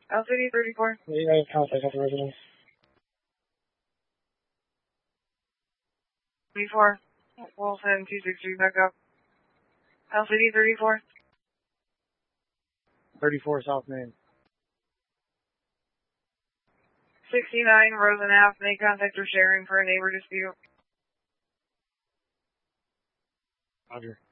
LCD 34. You guys contact at the residence. 34. We'll send 263 back up. LCD 34. 34 South Main. 69 Rosen Ave. Make contact or sharing for a neighbor dispute. Roger.